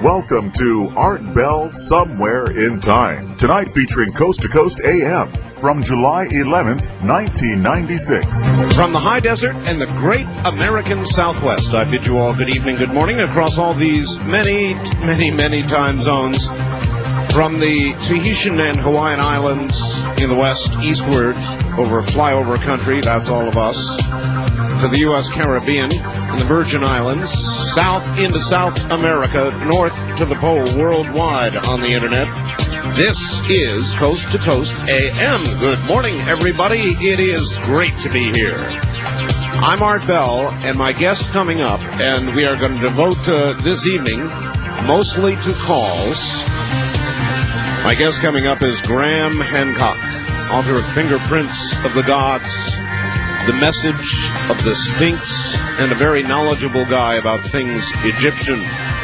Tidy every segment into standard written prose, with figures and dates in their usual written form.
Welcome to Art Bell Somewhere in Time. Tonight featuring Coast to Coast AM from July 11th, 1996. From the high desert and the great American Southwest, I bid you all good evening, good morning across all these many time zones. From the Tahitian and Hawaiian Islands in the west, eastward, over flyover country, that's all of us, to the U.S. Caribbean and the Virgin Islands, south into South America, north to the pole, worldwide on the internet. This is Coast to Coast AM. Good morning, everybody. It is great to be here. I'm Art Bell, and my guest coming up, and we are going to devote this evening mostly to calls. My guest coming up is Graham Hancock, author of Fingerprints of the Gods, The Message of the Sphinx, and a very knowledgeable guy about things Egyptian.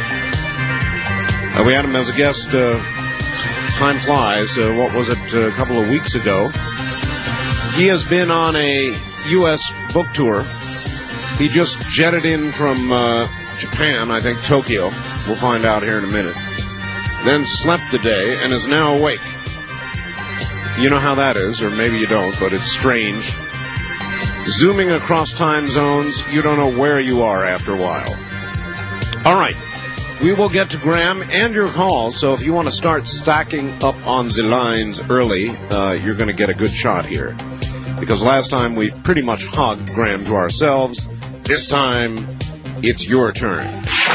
We had him as a guest, time flies, what was it, a couple of weeks ago. He has been on a U.S. book tour. He just jetted in from Japan, I think Tokyo. We'll find out here in a minute. Then slept the day and is now awake. You know how that is, or maybe you don't, but it's strange. Zooming across time zones, you don't know where you are after a while. All right, we will get to Graham and your calls, so if you want to start stacking up on the lines early, you're going to get a good shot here. Because last time we pretty much hogged Graham to ourselves. This time, it's your turn.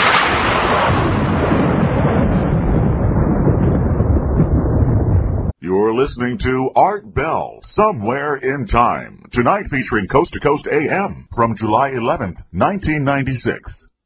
You're listening to Art Bell Somewhere in Time. Tonight featuring Coast to Coast AM from July 11th, 1996.